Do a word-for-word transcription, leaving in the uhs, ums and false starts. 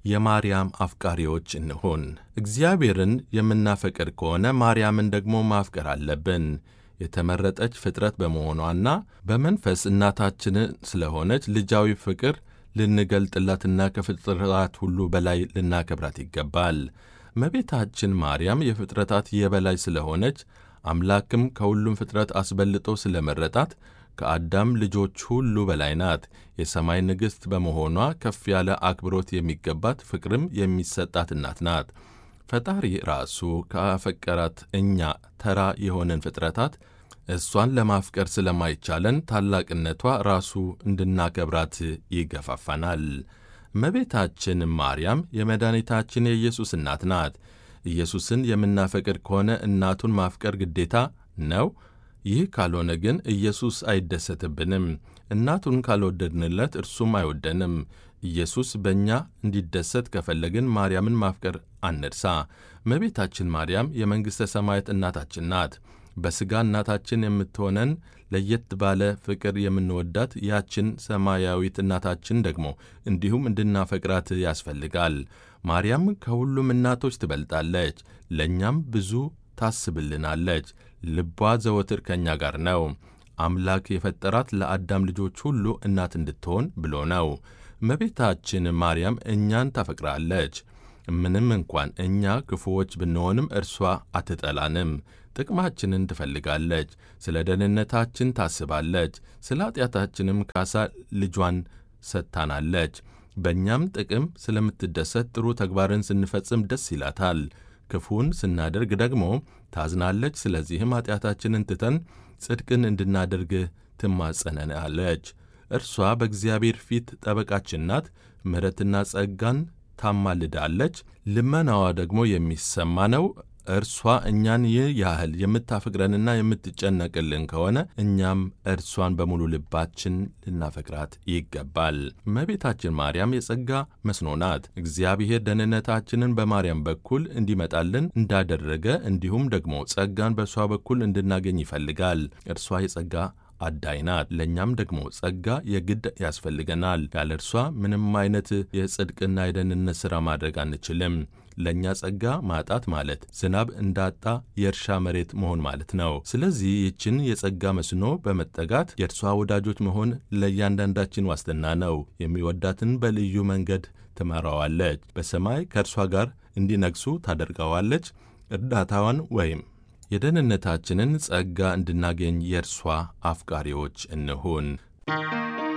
የማርያም አፍቃሪዎች እንሁን። እግዚአብሔርን የምናፈቅር ከሆነ ማርያምን ደግሞ ማፍቀር አለብን። የተመረጠች ፍጥረት በመሆኗና በመንፈስ እናታችን ስለሆነች ልጃዊ ፍቅር ልንገልጥላትና ከፍጥረታት ሁሉ በላይ ልናከብራት ይገባል። እመቤታችን ማርያም የፍጥረታት የበላይ ስለሆነች አምላክም ከሁሉም ፍጥረት አስበልጦ ስለመረጣት ከአዳም ልጆች ሁሉ በላይ ናት። የሰማይ ንግሥት በመሆኗ ከፍ ያለ አክብሮት የሚገባት ፍቅርም የሚሰጣት እናት ናት። ፈጣሪ ራሱ ካፈቀራት እኛ ተራ የሆንን ፍጥረታት እሷን ለማፍቀር ስለማይቻለን ታላቅነቷ ራሱ እንድናከብራት ይገፋፋናል። እመቤታችን ማርያም የመድኃኒታችን የኢየሱስ እናት ናት። ኢየሱስን የምናፈቅር ከሆነ እናቱን ማፍቀር ግዴታ ነው። ይህ ካልሆነ ግን ኢየሱስ አይደሰትብንም። እናቱን ካልወደድንለት እርሱም አይወደንም። ኢየሱስ በእኛ እንዲደሰት ከፈለግን ማርያምን ማፍቀር አንርሳ። እመቤታችን ማርያም የመንግሥተ ሰማያት እናታችን ናት። በሥጋ እናታችን የምትሆነን ለየት ባለ ፍቅር የምንወዳት ያችን ሰማያዊት እናታችን ደግሞ እንዲሁም እንድናፈቅራት ያስፈልጋል። ማርያም ከሁሉም እናቶች ትበልጣለች፣ ለእኛም ብዙ ታስብልናለች። ልቧ ዘወትር ከእኛ ጋር ነው። አምላክ የፈጠራት ለአዳም ልጆች ሁሉ እናት እንድትሆን ብሎ ነው። እመቤታችን ማርያም እኛን ታፈቅራለች። ምንም እንኳን እኛ ክፉዎች ብንሆንም እርሷ አትጠላንም። ጥቅማችንን ትፈልጋለች። ስለ ደህንነታችን ታስባለች። ስለ ኃጢአታችንም ካሳ ልጇን ሰጥታናለች። በእኛም ጥቅም ስለምትደሰት ጥሩ ተግባርን ስንፈጽም ደስ ይላታል። ክፉን ስናደርግ ደግሞ ታዝናለች። ስለዚህም ኃጢአታችንን ትተን ጽድቅን እንድናደርግ ትማጸነናለች። እርሷ በእግዚአብሔር ፊት ጠበቃችን ናት። ምሕረትና ጸጋን ታማልዳለች። ልመናዋ ደግሞ የሚሰማ ነው። እርሷ እኛን ይህ ያህል የምታፈቅረንና የምትጨነቅልን ከሆነ እኛም እርሷን በሙሉ ልባችን ልናፈቅራት ይገባል። እመቤታችን ማርያም የጸጋ መስኖ ናት። እግዚአብሔር ደህንነታችንን በማርያም በኩል እንዲመጣልን እንዳደረገ እንዲሁም ደግሞ ጸጋን በእርሷ በኩል እንድናገኝ ይፈልጋል። እርሷ የጸጋ አዳይ ናት። ለእኛም ደግሞ ጸጋ የግድ ያስፈልገናል። ያለ እርሷ ምንም አይነት የጽድቅና የደህንነት ሥራ ማድረግ አንችልም። ለእኛ ጸጋ ማጣት ማለት ዝናብ እንዳጣ የእርሻ መሬት መሆን ማለት ነው። ስለዚህ ይችን የጸጋ መስኖ በመጠጋት የእርሷ ወዳጆች መሆን ለእያንዳንዳችን ዋስትና ነው። የሚወዳትን በልዩ መንገድ ትመራዋለች። በሰማይ ከእርሷ ጋር እንዲነግሱ ታደርገዋለች። እርዳታዋን ወይም የደህንነታችንን ጸጋ እንድናገኝ የእርሷ አፍቃሪዎች እንሁን።